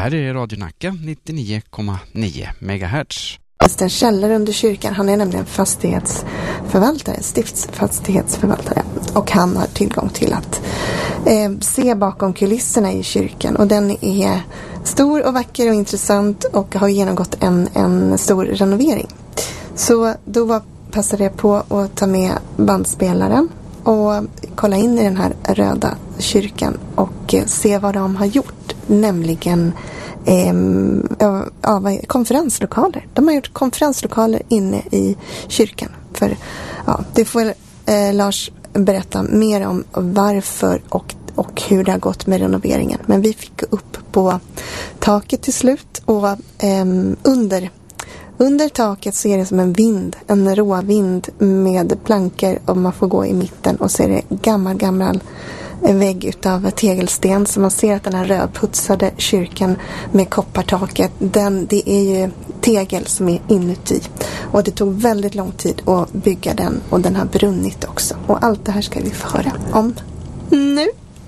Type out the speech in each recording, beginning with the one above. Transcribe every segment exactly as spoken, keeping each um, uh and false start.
här är Radio Nacka nittionio komma nio megahertz. En källare under kyrkan. Han är nämligen fastighetsförvaltare, stiftsfastighetsförvaltare. Och han har tillgång till att eh, se bakom kulisserna i kyrkan. Och den är stor och vacker och intressant och har genomgått en, en stor renovering. Så då var, passade jag på att ta med bandspelaren och kolla in i den här röda kyrkan och eh, se vad de har gjort. Nämligen Eh, ja, konferenslokaler. De har gjort konferenslokaler inne i kyrkan. För, ja, det får eh, Lars berätta mer om varför och, och hur det har gått med renoveringen. Men vi fick upp på taket till slut och eh, under, under taket så är det som en vind, en råvind med plankor och man får gå i mitten och så är det gammal, gammal en vägg utav tegelsten, så man ser att den här rödputsade kyrkan med koppartaket, den, det är ju tegel som är inuti. Och det tog väldigt lång tid att bygga den och den har brunnit också. Och allt det här ska vi få höra om nu.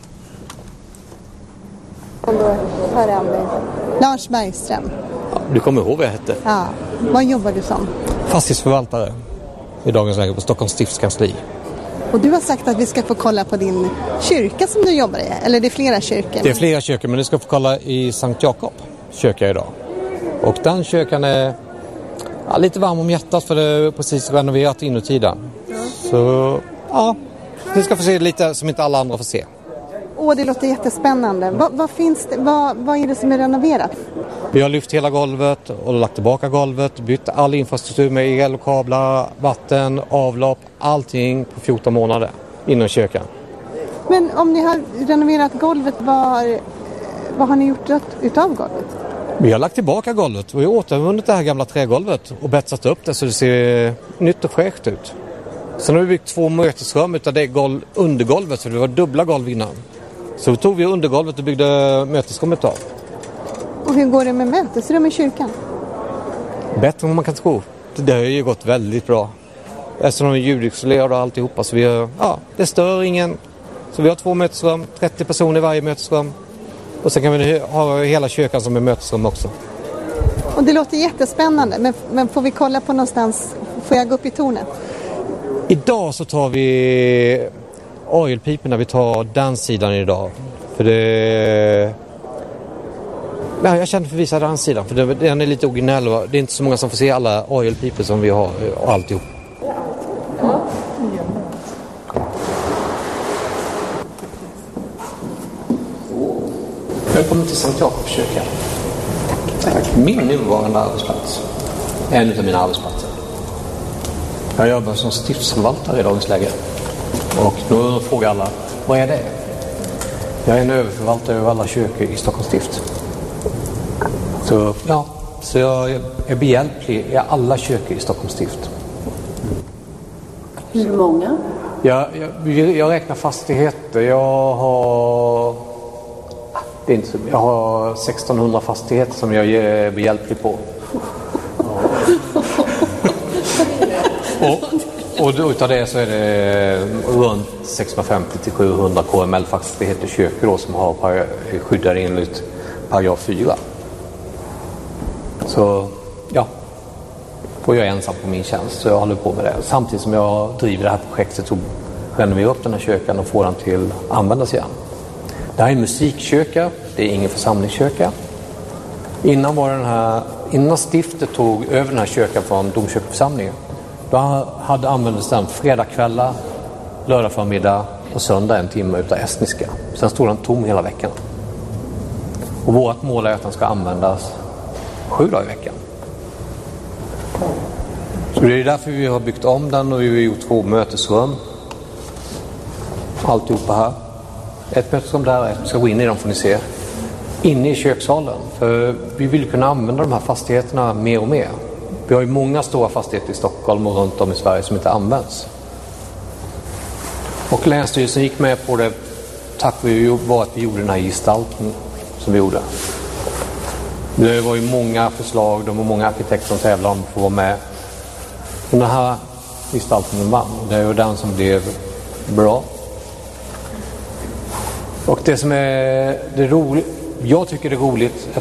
Och då hör jag mig. Lars Bergström. Ja, du kommer ihåg vad jag hette? Ja. Vad jobbar du som? Fastighetsförvaltare i dagens läge på Stockholms stiftskansli. Och du har sagt att vi ska få kolla på din kyrka som du jobbar i. Eller det är flera kyrkor? Det är flera kyrkor, men du ska få kolla i Sankt Jakob kyrka idag. Och den kyrkan är ja, lite varm om hjärtat för det är precis renoverat inuti den. Mm. Så ja, du ska få se lite som inte alla andra får se. Åh, det låter jättespännande. Vad, vad finns det, vad, vad är det som är renoverat? Vi har lyft hela golvet och lagt tillbaka golvet, bytt all infrastruktur med el och kablar, vatten, avlopp, allting på fjorton månader inom kyrkan. Men om ni har renoverat golvet, vad, vad har ni gjort utav golvet? Vi har lagt tillbaka golvet och vi har återvunnit det här gamla trägolvet och betsat upp det så det ser nytt och fräscht ut. Sen har vi byggt två mötesrum utav det golv, undergolvet, så det var dubbla golv innan. Så då tog vi undergolvet och byggde mötesrummet av. Och hur går det med mötesrum i kyrkan? Bättre än vad man kan tro. Det har ju gått väldigt bra. Eftersom de är ljudisolerade och alltihopa. Så vi har, ja, det stör ingen. Så vi har två mötesrum, trettio personer i varje mötesrum. Och sen kan vi ha hela kyrkan som är mötesrum också. Och det låter jättespännande. Men, men får vi kolla på någonstans? Får jag gå upp i tornet? Idag så tar vi orgelpiporna. Vi tar den sidan idag. För det... Ja, jag känner för att visa den sidan. För den är lite originell. Och det är inte så många som får se alla orgelpipor som vi har och alltihop. Välkommen till Sankt Jakobs kyrka. Tack. Min nuvarande arbetsplats. En av mina arbetsplatser. Jag jobbar som stiftsförvaltare i dagens läge. Och då frågar alla, vad är det? Jag är en överförvaltare över alla kyrkor i Stockholms stift. Så, ja, så jag är behjälplig i alla kyrkor i Stockholms stift. Hur många? Jag, jag, jag räknar fastigheter. Jag har... Det är inte så, jag har sextonhundra fastigheter som jag är behjälplig på. Och, och utav det så är det runt sexhundrafemtio till sjuhundra K M L-fastigheter kyrkor då, som har par, skyddar enligt paragraf fyra. Så ja, och jag är ensam på min tjänst så jag håller på med det. Samtidigt som jag driver det här projektet och renoverar upp den här kyrkan och får den till att användas igen. Det här är en musikkyrka, det är ingen församlingskyrka. Innan var den här, innan stiftet tog över den här kyrkan från domkyrkoförsamlingen, då hade använts den fredagkvällar, lördag förmiddag och söndag en timme utav estniska. Sen stod den tom hela veckan. Och vårt mål är att den ska användas sju dagar i veckan. Så det är därför vi har byggt om den och vi har gjort två mötesrum. Alltihopa här. Ett mötesrum där, ett ska gå in i dem får ni se. Inne i kökssalen. För vi vill kunna använda de här fastigheterna mer och mer. Vi har ju många stora fastigheter i Stockholm och runt om i Sverige som inte används. Och länsstyrelsen gick med på det tack vare att vi gjorde den här gestalten som vi gjorde. Det var ju många förslag, de var många arkitekter som tävlade om att få vara med. Och den här gestalten vann. Det är ju den som blev bra. Och det som är det roligt, jag tycker det är roligt